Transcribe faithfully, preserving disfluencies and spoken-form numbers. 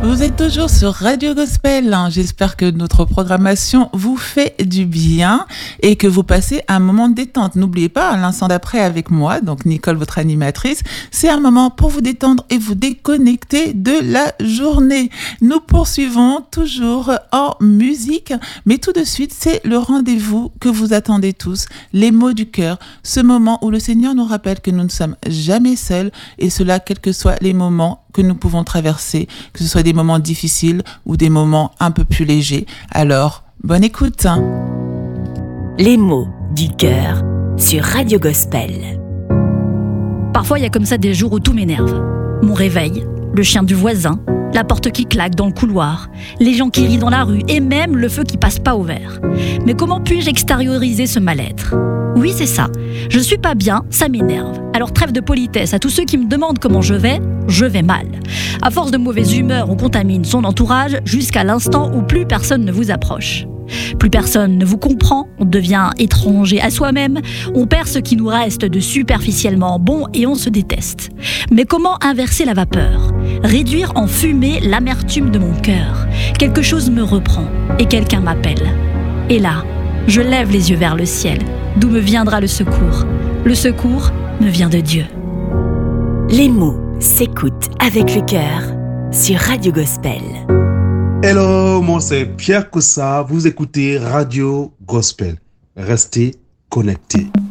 Vous êtes toujours sur Radio Gospel. J'espère que notre programmation vous fait du bien et que vous passez un moment de détente. N'oubliez pas, à l'instant d'après avec moi, donc Nicole, votre animatrice, c'est un moment pour vous détendre et vous déconnecter de la journée. Nous poursuivons toujours en musique, mais tout de suite, c'est le rendez-vous que vous attendez tous, les mots du cœur, ce moment où le Seigneur nous rappelle que nous ne sommes jamais seuls et cela, quels que soient les moments que nous pouvons traverser, que ce soit des moments difficiles ou des moments un peu plus légers. Alors, bonne écoute. Les mots du cœur sur Radio Gospel. Parfois, il y a comme ça des jours où tout m'énerve. Mon réveil, le chien du voisin, la porte qui claque dans le couloir, les gens qui rient dans la rue et même le feu qui passe pas au vert. Mais comment puis-je extérioriser ce mal-être ? Oui, c'est ça. Je suis pas bien, ça m'énerve. Alors trêve de politesse à tous ceux qui me demandent comment je vais, je vais mal. À force de mauvaise humeur, on contamine son entourage jusqu'à l'instant où plus personne ne vous approche. Plus personne ne vous comprend, on devient étranger à soi-même, on perd ce qui nous reste de superficiellement bon et on se déteste. Mais comment inverser la vapeur ? Réduire en fumée l'amertume de mon cœur. Quelque chose me reprend et quelqu'un m'appelle. Et là, je lève les yeux vers le ciel, d'où me viendra le secours. Le secours me vient de Dieu. Les mots s'écoutent avec le cœur sur Radio Gospel. Hello, moi c'est Pierre Kossa, vous écoutez Radio Gospel. Restez connectés.